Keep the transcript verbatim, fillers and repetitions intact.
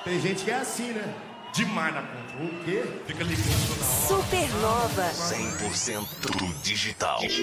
Tem gente que é assim, né? Demais na conta. O quê? Fica ligando toda hora. Supernova. cem por cento digital.